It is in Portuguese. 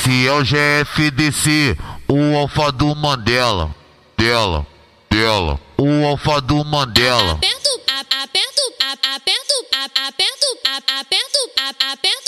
Esse é o GFDC, o alfa do Mandela. Dela. O alfa do Mandela. Aperto, aperto, aperto, aperto, aperto, aperto, aperto.